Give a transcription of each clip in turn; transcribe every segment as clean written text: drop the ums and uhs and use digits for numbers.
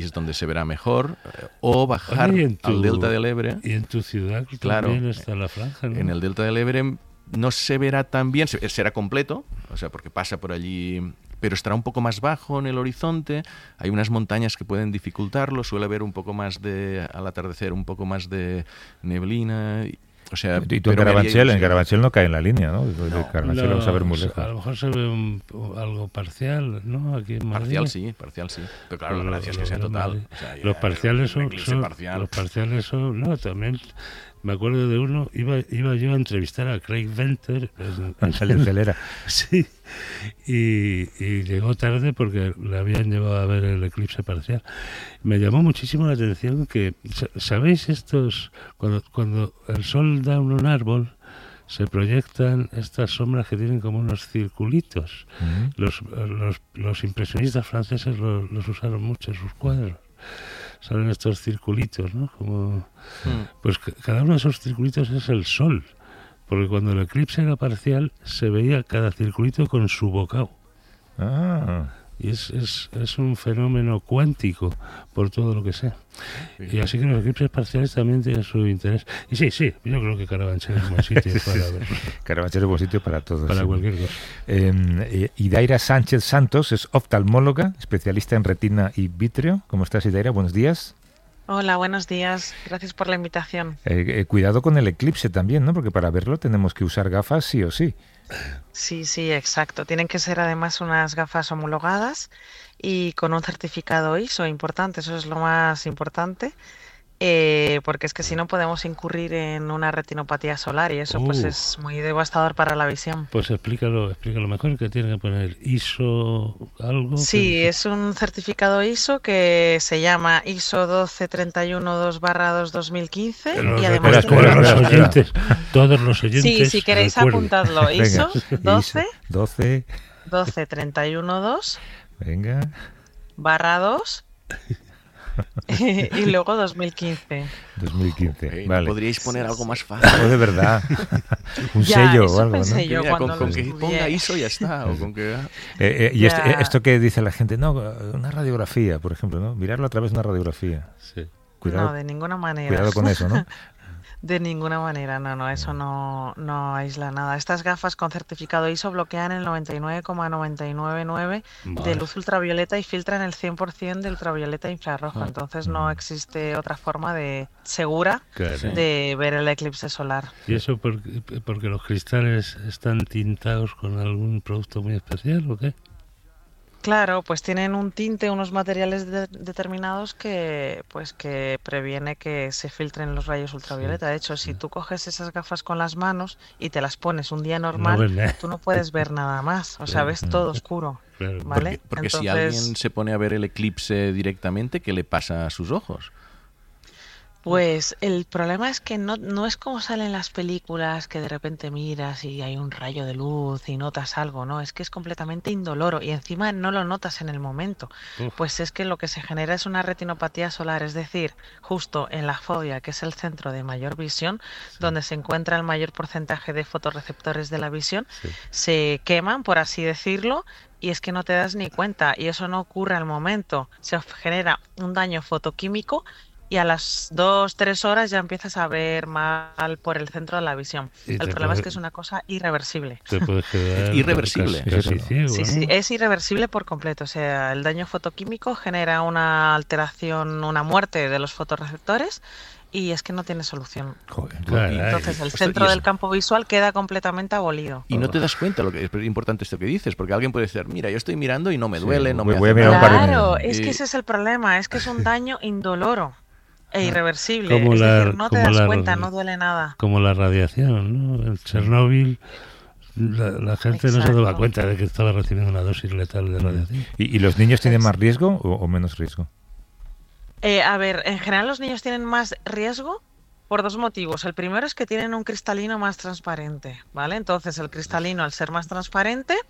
ahí es donde se verá mejor, o bajar al delta del Ebre. Y en tu ciudad claro, también está la franja, ¿no? En el delta del Ebre no se verá tan bien, será completo, o sea, porque pasa por allí, pero estará un poco más bajo en el horizonte. Hay unas montañas que pueden dificultarlo, suele haber un poco más al atardecer, un poco más de neblina. O sea, y tú en Carabanchel no cae en la línea, ¿no? De Carabanchel vamos a ver muy lejos. A lo mejor se ve algo parcial, ¿no? Aquí en Madrid. Parcial sí. Pero claro, la gracia es que sea total. O sea, los parciales son... No, también... Me acuerdo de uno, iba yo a entrevistar a Craig Venter en Celera. Sí, y llegó tarde porque le habían llevado a ver el eclipse parcial. Me llamó muchísimo la atención que, ¿sabéis estos? Cuando el sol da en un árbol, se proyectan estas sombras que tienen como unos circulitos. Los impresionistas franceses los usaron mucho en sus cuadros. Salen estos circulitos, ¿no? Pues cada uno de esos circulitos es el sol, porque cuando el eclipse era parcial se veía cada circulito con su bocado. Y es un fenómeno cuántico, por todo lo que sé. Y así que los eclipses parciales también tienen su interés. Y sí, yo creo que Carabanchel es un buen sitio para ver. Carabanchel es un buen sitio para todos. Para cualquier cosa. Idaira Sánchez Santos es oftalmóloga, especialista en retina y vítreo. ¿Cómo estás, Idaira? Buenos días. Hola, buenos días. Gracias por la invitación. Cuidado con el eclipse también, ¿no? Porque para verlo tenemos que usar gafas sí o sí. Sí, exacto. Tienen que ser además unas gafas homologadas y con un certificado ISO importante, eso es lo más importante, porque es que si no podemos incurrir en una retinopatía solar y eso pues es muy devastador para la visión. Pues explícalo mejor, que tiene que poner ISO algo. Sí, es un certificado ISO que se llama ISO 12312-2/2015 y además todos los oyentes. Sí, si queréis apuntadlo, ISO 12312 Venga. /2 y luego 2015. Vale. ¿Podríais poner algo más fácil? De verdad. Un sello o algo, pensé ¿no? Yo con que ponga ISO ya está. O con que... esto que dice la gente, no, una radiografía, por ejemplo, ¿no? Mirarlo a través de una radiografía. Sí. Cuidado, no, de ninguna manera. Cuidado con eso, ¿no? De ninguna manera, no, eso no aísla nada. Estas gafas con certificado ISO bloquean el 99,999 de luz ultravioleta y filtran el 100% de ultravioleta infrarrojo. Entonces no existe otra forma segura de ver el eclipse solar. ¿Y eso porque los cristales están tintados con algún producto muy especial o qué? Claro, pues tienen un tinte, unos materiales determinados que previene que se filtren los rayos ultravioleta. De hecho, si tú coges esas gafas con las manos y te las pones un día normal, tú no puedes ver nada más. O sea, ves todo oscuro. ¿Vale? Porque si alguien se pone a ver el eclipse directamente, ¿qué le pasa a sus ojos? Pues el problema es que no es como salen las películas, que de repente miras y hay un rayo de luz y notas algo, ¿no? Es que es completamente indoloro y encima no lo notas en el momento. Pues es que lo que se genera es una retinopatía solar, es decir, justo en la fobia, que es el centro de mayor visión, donde se encuentra el mayor porcentaje de fotorreceptores de la visión, se queman, por así decirlo, y es que no te das ni cuenta y eso no ocurre al momento. Se genera un daño fotoquímico y a las 2-3 horas ya empiezas a ver mal por el centro de la visión. El problema es que es una cosa irreversible. Te puedes quedar irreversible. Casi ciego, sí, es irreversible por completo. O sea, el daño fotoquímico genera una alteración, una muerte de los fotorreceptores y es que no tiene solución. Entonces el centro del campo visual queda completamente abolido. Y no te das cuenta, lo que es importante esto que dices, porque alguien puede decir, mira, yo estoy mirando y no me duele, no me hace nada. Claro, es que ese es el problema, es que es un daño indoloro e irreversible. Es decir, no te das cuenta, no duele nada. Como la radiación, ¿no? En Chernóbil la gente no se daba cuenta de que estaba recibiendo una dosis letal de radiación. ¿Y los niños tienen más riesgo o menos riesgo? A ver, en general los niños tienen más riesgo por dos motivos. El primero es que tienen un cristalino más transparente, ¿vale? Entonces el cristalino, al ser más transparente,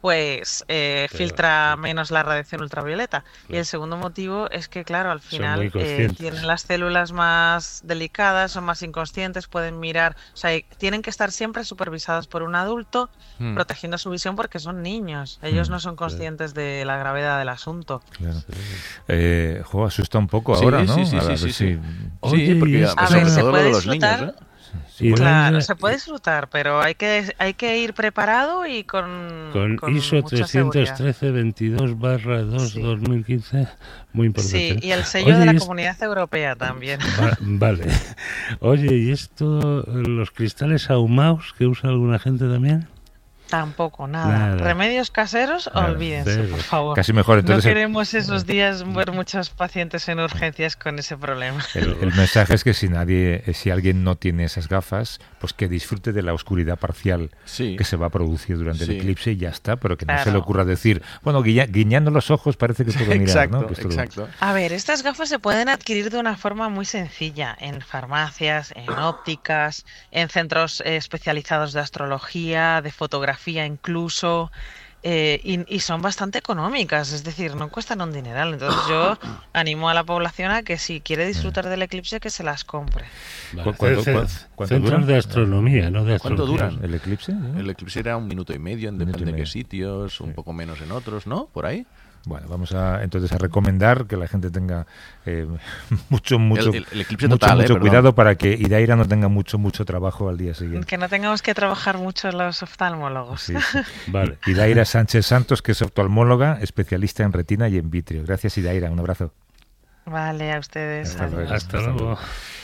pues filtra menos la radiación ultravioleta. Y el segundo motivo es que, claro, al final tienen las células más delicadas, son más inconscientes, pueden mirar, o sea, tienen que estar siempre supervisados por un adulto, protegiendo su visión porque son niños. Ellos no son conscientes de la gravedad del asunto. Claro. Asusta un poco ahora, ¿no? Sí, porque a ver, se puede los disfrutar. Niños, Claro, se puede disfrutar, pero hay que ir preparado y con ISO mucha seguridad. 313-22/2-2015, muy importante. Sí, y el sello de la Comunidad Europea también. Vale. Oye, ¿y esto, los cristales ahumados que usa alguna gente también? Tampoco, nada. Remedios caseros, olvídense, por favor. Casi mejor. Entonces, no queremos esos días ver muchos pacientes en urgencias con ese problema. El mensaje es que si alguien no tiene esas gafas, pues que disfrute de la oscuridad parcial que se va a producir durante el eclipse y ya está, pero que no se le ocurra decir, bueno, guiñando los ojos parece que puedo mirar, exacto, ¿no? Exacto. A ver, estas gafas se pueden adquirir de una forma muy sencilla, en farmacias, en ópticas, en centros especializados de astrología, de fotografía incluso, y son bastante económicas, es decir, no cuestan un dineral. Entonces yo animo a la población a que si quiere disfrutar del eclipse que se las compre. Centros de astronomía, no de ¿Cuánto astrología. duran el eclipse? El eclipse era 1 minuto y medio, depende de qué sitios, un poco menos en otros, ¿no? Por ahí. Bueno, vamos entonces a recomendar que la gente tenga mucho el eclipse total, cuidado para que Idaira no tenga mucho trabajo al día siguiente. Que no tengamos que trabajar mucho los oftalmólogos. Sí. Vale. Idaira Sánchez Santos, que es oftalmóloga, especialista en retina y en vitrio. Gracias, Idaira. Un abrazo. Vale, a ustedes. Hasta luego.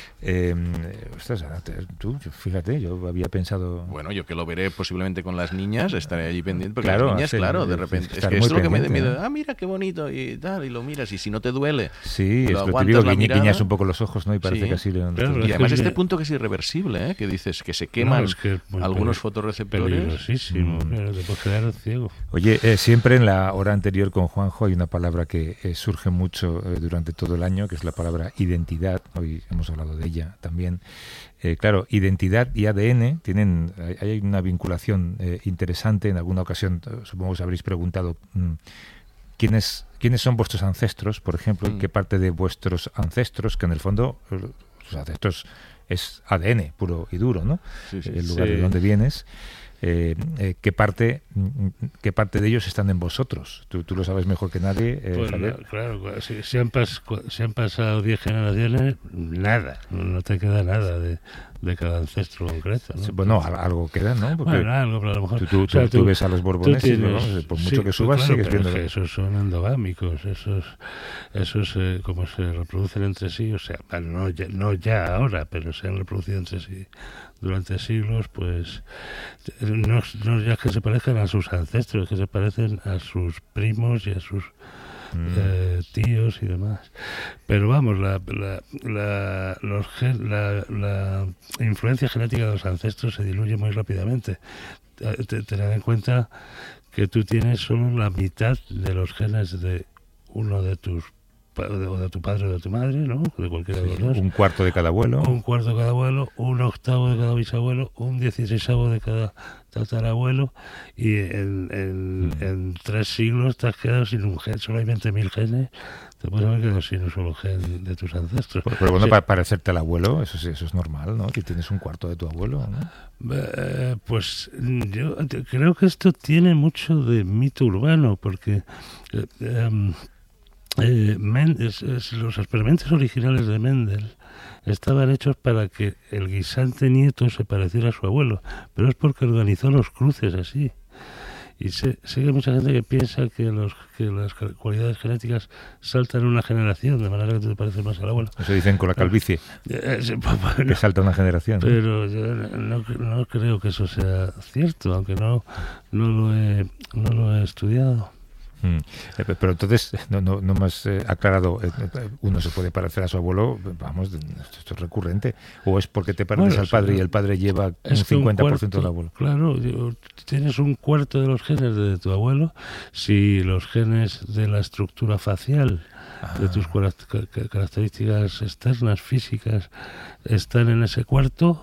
Tú, fíjate, yo había pensado... Bueno, yo que lo veré posiblemente con las niñas, estaré allí pendiente, porque claro, las niñas, de repente... Es que esto es lo que me da miedo. Mira qué bonito, y tal, y lo miras, y si no te duele... Sí, es lo típico, guiñas un poco los ojos, ¿no? Y parece que así... Claro, y además este punto que es irreversible, que dices que se queman algunos fotorreceptores... Peligrosísimo, te puedes quedar ciego. Oye, siempre en la hora anterior con Juanjo hay una palabra que surge mucho durante todo el año, que es la palabra identidad. Hoy hemos hablado de ella también. Claro, identidad y ADN hay una vinculación interesante. En alguna ocasión, supongo que os habréis preguntado quiénes son vuestros ancestros, por ejemplo, qué parte de vuestros ancestros, que en el fondo los ancestros es ADN puro y duro, ¿no? El lugar de donde vienes. ¿Qué parte de ellos están en vosotros? Tú lo sabes mejor que nadie, Javier. Claro, si han pasado 10 generaciones, nada, no te queda nada de cada ancestro concreto, ¿no? Bueno, algo queda, ¿no? Porque algo, pero a lo mejor... Tú ves a los borboneses, ¿no? Por mucho que subas, claro, sigues viendo... Es que esos son endogámicos, esos como se reproducen entre sí, o sea, no ya ahora, pero se han reproducido entre sí durante siglos, pues no ya que se parezcan a sus ancestros, que se parecen a sus primos y a sus tíos y demás. Pero vamos, la influencia genética de los ancestros se diluye muy rápidamente. Tened en cuenta que tú tienes solo la mitad de los genes de uno de tus o de tu padre o de tu madre, ¿no? De cualquiera de los dos. Un cuarto de cada abuelo. Un cuarto de cada abuelo, un octavo de cada bisabuelo, un 16avo de cada tatarabuelo, y en 3 siglos te has quedado sin un gen. Solo hay 20.000 genes. Te puedes haber quedado sin un solo gen de tus ancestros. Pero bueno, para parecerte al abuelo, eso es normal, ¿no? Que tienes un cuarto de tu abuelo, ¿no? Pues yo creo que esto tiene mucho de mito urbano, porque los experimentos originales de Mendel estaban hechos para que el guisante nieto se pareciera a su abuelo, pero es porque organizó los cruces así. Y sé que hay mucha gente que piensa que las cualidades genéticas saltan una generación, de manera que tú te pareces más al abuelo. Eso dicen con la calvicie, que salta una generación. Pero yo no creo que eso sea cierto, aunque no lo he estudiado. Pero entonces no me has aclarado, uno se puede parecer a su abuelo, vamos, esto es recurrente, o es porque te pareces al padre y el padre lleva un 50% del abuelo. Claro, tienes un cuarto de los genes de tu abuelo. Si los genes de la estructura facial, de tus características externas, físicas, están en ese cuarto,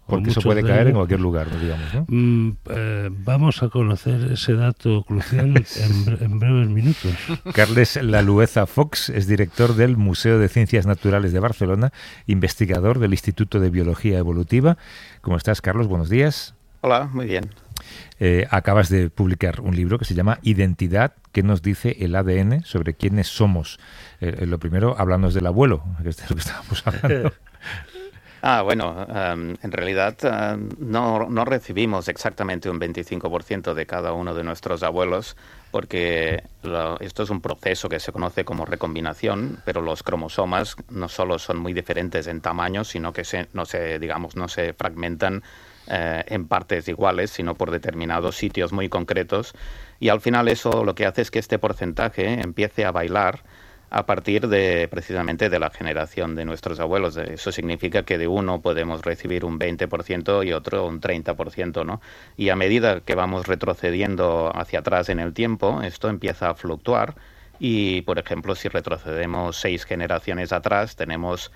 Porque eso puede caer en cualquier lugar, digamos, ¿no? Vamos a conocer ese dato crucial en breves minutos. Carles Lalueza Fox es director del Museo de Ciencias Naturales de Barcelona, investigador del Instituto de Biología Evolutiva. ¿Cómo estás, Carlos? Buenos días. Hola, muy bien. Acabas de publicar un libro que se llama Identidad, que nos dice el ADN sobre quiénes somos. Lo primero, háblanos del abuelo, que es de lo que estábamos hablando. Bueno, en realidad no recibimos exactamente un 25% de cada uno de nuestros abuelos, porque esto es un proceso que se conoce como recombinación, pero los cromosomas no solo son muy diferentes en tamaño, sino que no se fragmentan en partes iguales, sino por determinados sitios muy concretos, y al final eso lo que hace es que este porcentaje empiece a bailar a partir precisamente de la generación de nuestros abuelos. Eso significa que de uno podemos recibir un 20% y otro un 30%, ¿no? Y a medida que vamos retrocediendo hacia atrás en el tiempo, esto empieza a fluctuar y, por ejemplo, si retrocedemos 6 generaciones atrás, tenemos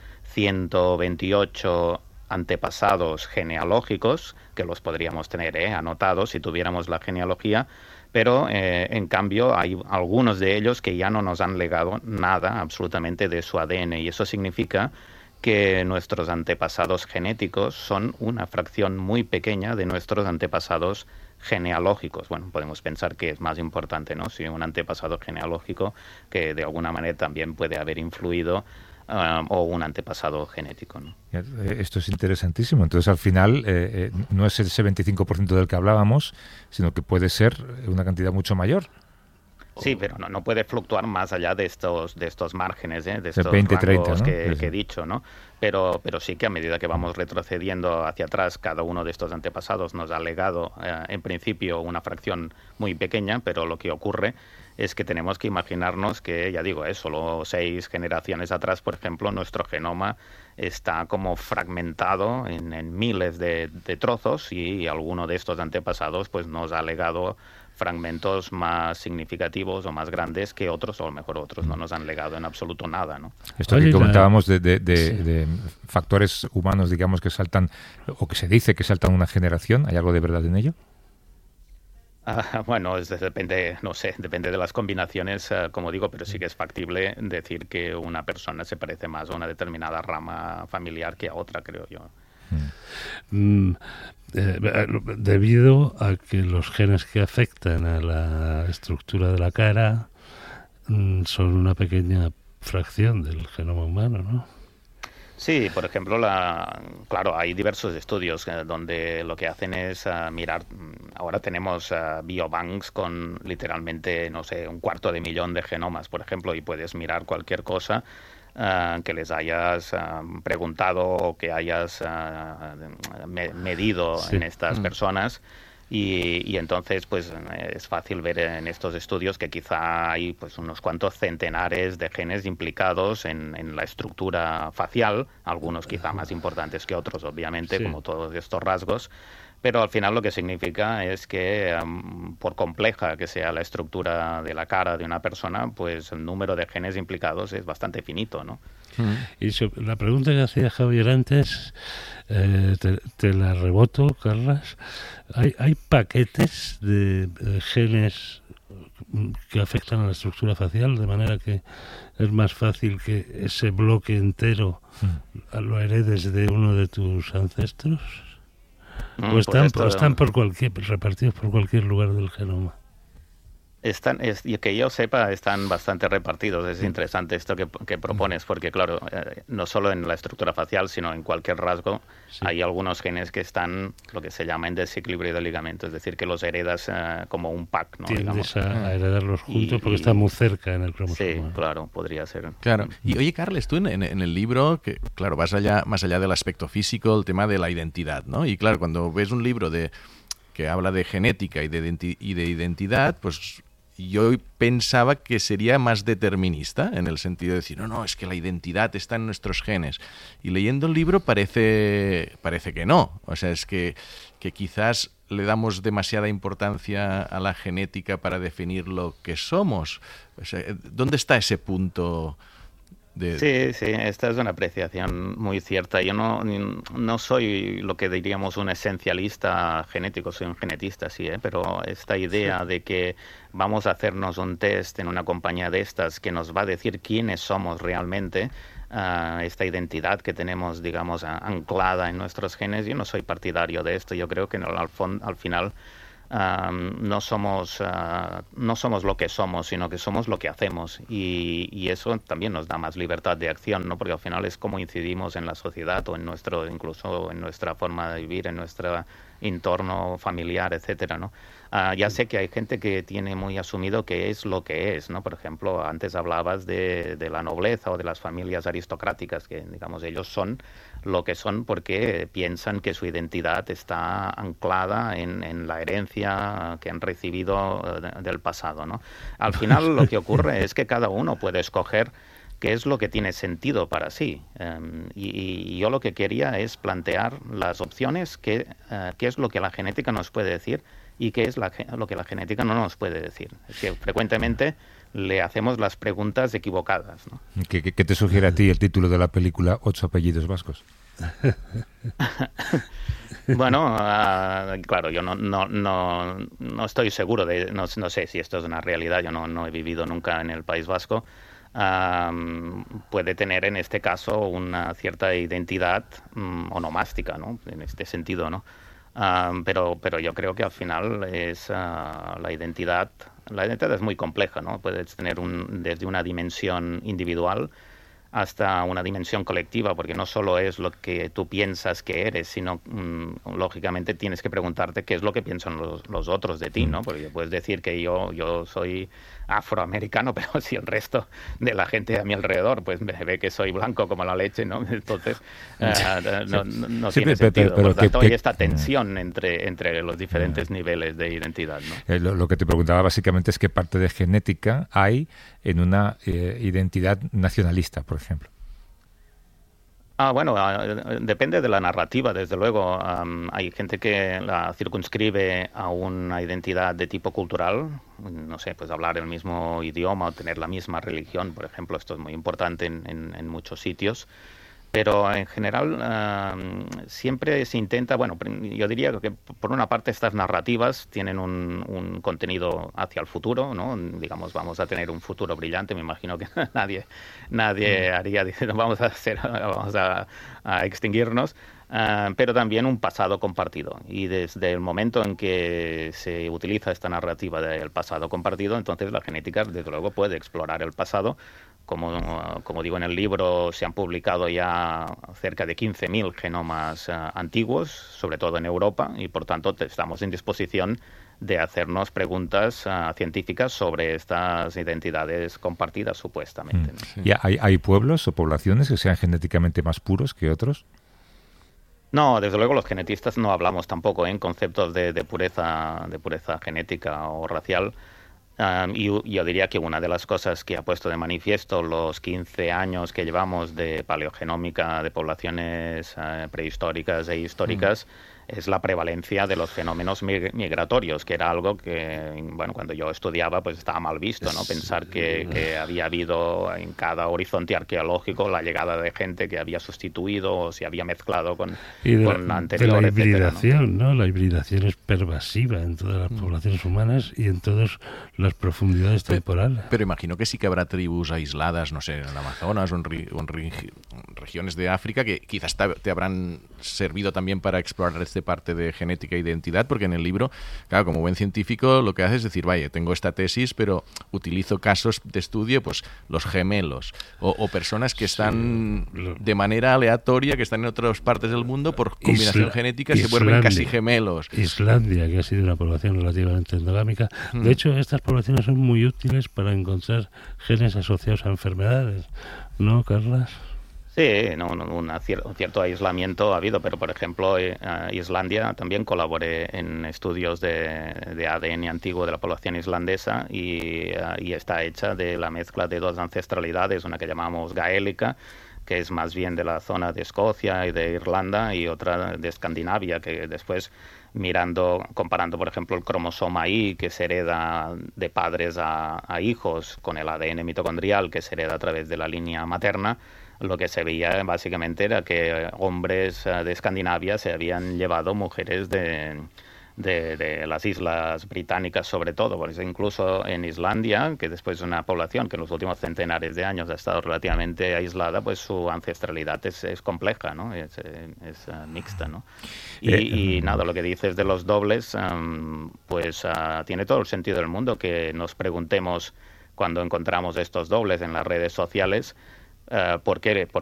128 antepasados genealógicos, que los podríamos tener anotados si tuviéramos la genealogía, pero en cambio hay algunos de ellos que ya no nos han legado nada absolutamente de su ADN, y eso significa que nuestros antepasados genéticos son una fracción muy pequeña de nuestros antepasados genealógicos. Bueno, podemos pensar que es más importante, ¿no? Si un antepasado genealógico que de alguna manera también puede haber influido o un antepasado genético, ¿no? Esto es interesantísimo. Entonces, al final, no es ese 25% del que hablábamos, sino que puede ser una cantidad mucho mayor. Sí, pero no puede fluctuar más allá de estos márgenes, de estos 20, rangos 30, ¿no? que he dicho, ¿no? Pero sí que a medida que vamos retrocediendo hacia atrás, cada uno de estos antepasados nos ha legado, en principio, una fracción muy pequeña, pero lo que ocurre es que tenemos que imaginarnos que, ya digo, solo 6 generaciones atrás, por ejemplo, nuestro genoma está como fragmentado en miles de trozos, y alguno de estos antepasados pues nos ha legado fragmentos más significativos o más grandes que otros, o a lo mejor otros no nos han legado en absoluto nada, ¿no? Esto que comentábamos de factores humanos, digamos, que saltan, o que se dice que saltan una generación, ¿hay algo de verdad en ello? Bueno, depende de las combinaciones, como digo, pero sí que es factible decir que una persona se parece más a una determinada rama familiar que a otra, creo yo. Debido a que los genes que afectan a la estructura de la cara son una pequeña fracción del genoma humano, ¿no? Sí, por ejemplo, claro, hay diversos estudios donde lo que hacen es mirar. Ahora tenemos biobanks con literalmente, no sé, 250.000 de genomas, por ejemplo, y puedes mirar cualquier cosa que les hayas preguntado o que hayas medido en estas personas. Y entonces pues es fácil ver en estos estudios que quizá hay pues unos cuantos centenares de genes implicados en la estructura facial, algunos quizá más importantes que otros, obviamente, como todos estos rasgos, pero al final lo que significa es que por compleja que sea la estructura de la cara de una persona, pues el número de genes implicados es bastante finito, ¿no? Y la pregunta que hacía Javier antes, te la reboto, Carlas. ¿Hay paquetes de genes que afectan a la estructura facial, de manera que es más fácil que ese bloque entero lo heredes de uno de tus ancestros? ¿O están repartidos por cualquier lugar del genoma? Y que yo sepa, están bastante repartidos. Es interesante esto que propones, porque claro, no solo en la estructura facial, sino en cualquier rasgo, hay algunos genes que están lo que se llama en desequilibrio de ligamentos, es decir, que los heredas como un pack, ¿no? Tiendes a heredarlos juntos porque están muy cerca en el cromosoma. Sí, claro, podría ser. Claro. Y oye, Carles, tú en el libro, que claro, vas más allá del aspecto físico, el tema de la identidad, ¿no? Y claro, cuando ves un libro que habla de genética y de identidad, pues yo pensaba que sería más determinista, en el sentido de decir, no, es que la identidad está en nuestros genes. Y leyendo el libro parece que no. O sea, es que quizás le damos demasiada importancia a la genética para definir lo que somos. O sea, ¿dónde está ese punto Sí, sí, esta es una apreciación muy cierta. Yo no soy lo que diríamos un esencialista genético, soy un genetista, sí, pero esta idea de que vamos a hacernos un test en una compañía de estas que nos va a decir quiénes somos realmente, esta identidad que tenemos, digamos, anclada en nuestros genes, yo no soy partidario de esto. Yo creo que al final no somos lo que somos, sino que somos lo que hacemos, y eso también nos da más libertad de acción, ¿no? Porque al final es como incidimos en la sociedad o incluso en nuestra forma de vivir, en nuestro entorno familiar, etcétera, ¿no? Ya sé que hay gente que tiene muy asumido que es lo que es, ¿no? Por ejemplo, antes hablabas de la nobleza o de las familias aristocráticas, que digamos ellos son lo que son porque piensan que su identidad está anclada en la herencia que han recibido del pasado, ¿no? Al final lo que ocurre es que cada uno puede escoger qué es lo que tiene sentido para sí. Y yo lo que quería es plantear las opciones, qué es lo que la genética nos puede decir y qué es lo que la genética no nos puede decir. Es que frecuentemente le hacemos las preguntas equivocadas, ¿no? ¿Qué te sugiere a ti el título de la película 8 apellidos vascos? Bueno, claro, yo no estoy seguro no sé si esto es una realidad. Yo no he vivido nunca en el País Vasco. Puede tener en este caso una cierta identidad onomástica, ¿no? En este sentido, ¿no? Pero yo creo que al final es la identidad es muy compleja, ¿no? Puedes tener desde una dimensión individual hasta una dimensión colectiva, porque no solo es lo que tú piensas que eres, sino lógicamente tienes que preguntarte qué es lo que piensan los otros de ti, ¿no? Porque puedes decir que yo soy afroamericano, pero si el resto de la gente a mi alrededor pues me ve que soy blanco como la leche, ¿no? Entonces no tiene sentido. Por lo tanto, hay esta tensión entre los diferentes niveles de identidad, ¿no? Lo que te preguntaba básicamente es qué parte de genética hay en una identidad nacionalista, por ejemplo. Bueno, depende de la narrativa, desde luego. Hay gente que la circunscribe a una identidad de tipo cultural, no sé, pues hablar el mismo idioma o tener la misma religión, por ejemplo. Esto es muy importante en muchos sitios. Pero en general siempre se intenta, bueno, yo diría que por una parte estas narrativas tienen un contenido hacia el futuro, ¿no? Digamos, vamos a tener un futuro brillante. Me imagino que nadie haría, vamos a extinguirnos, pero también un pasado compartido. Y desde el momento en que se utiliza esta narrativa del pasado compartido, entonces la genética, desde luego, puede explorar el pasado. Como digo en el libro, se han publicado ya cerca de 15.000 genomas antiguos, sobre todo en Europa, y por tanto estamos en disposición de hacernos preguntas científicas sobre estas identidades compartidas, supuestamente, ¿no? Sí. ¿Y hay pueblos o poblaciones que sean genéticamente más puros que otros? No, desde luego los genetistas no hablamos tampoco en conceptos de pureza genética o racial. Y yo diría que una de las cosas que ha puesto de manifiesto los 15 años que llevamos de paleogenómica de poblaciones prehistóricas e históricas es la prevalencia de los fenómenos migratorios, que era algo que, bueno, cuando yo estudiaba pues estaba mal visto, ¿no? Pensar que había habido en cada horizonte arqueológico la llegada de gente que había sustituido o se había mezclado con anterior, de la hibridación, etcétera, ¿no? La hibridación es pervasiva en todas las poblaciones humanas y en todas las profundidades temporales. Pero imagino que sí que habrá tribus aisladas, no sé, en el Amazonas o en regiones de África que quizás te habrán servido también para explorar esta parte de genética e identidad, porque en el libro, claro, como buen científico, lo que hace es decir, vaya, tengo esta tesis, pero utilizo casos de estudio, pues los gemelos, o personas que están de manera aleatoria, que están en otras partes del mundo, por combinación genética, se vuelven casi gemelos. Islandia, que ha sido una población relativamente endogámica. De hecho, estas poblaciones son muy útiles para encontrar genes asociados a enfermedades, ¿no, Carlas? Sí, un cierto aislamiento ha habido, pero por ejemplo Islandia también colaboré en estudios de ADN antiguo de la población islandesa y está hecha de la mezcla de dos ancestralidades, una que llamamos gaélica, que es más bien de la zona de Escocia y de Irlanda, y otra de Escandinavia, que después comparando, por ejemplo, el cromosoma Y, que se hereda de padres a hijos, con el ADN mitocondrial, que se hereda a través de la línea materna, lo que se veía básicamente era que hombres de Escandinavia se habían llevado mujeres de las islas británicas, sobre todo, por eso incluso en Islandia, que después es una población que en los últimos centenares de años ha estado relativamente aislada, pues su ancestralidad es compleja, ¿no? Es mixta, ¿no? Y nada, lo que dices de los dobles, pues tiene todo el sentido del mundo que nos preguntemos cuando encontramos estos dobles en las redes sociales, ¿por qué